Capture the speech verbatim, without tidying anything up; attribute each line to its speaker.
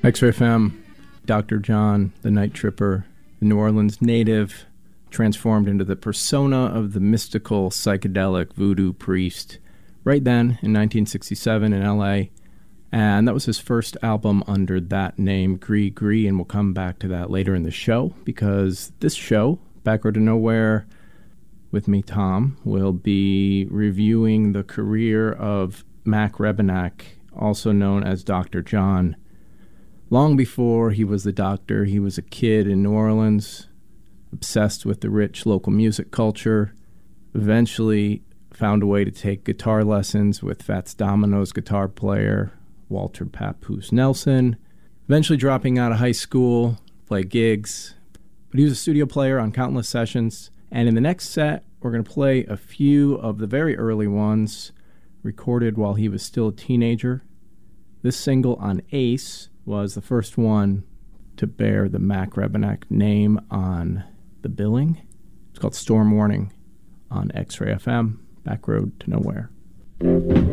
Speaker 1: X-Ray F M, Doctor John, the Night Tripper, the New Orleans native, transformed into the persona of the mystical, psychedelic voodoo priest right then in nineteen sixty-seven in L A, and that was his first album under that name, Gree Gree, and we'll come back to that later in the show, because this show, Back Road to Nowhere, with me, Tom, will be reviewing the career of Mac Rebennack, also known as Doctor John. Long before he was the doctor, he was a kid in New Orleans, obsessed with the rich local music culture, eventually found a way to take guitar lessons with Fats Domino's guitar player, Walter Papoose Nelson, eventually dropping out of high school, play gigs. But he was a studio player on countless sessions, and in the next set, we're going to play a few of the very early ones recorded while he was still a teenager. This single on Ace was the first one to bear the Mac Rebennack name on the billing. It's called Storm Warning on X-Ray F M, Back Road to Nowhere.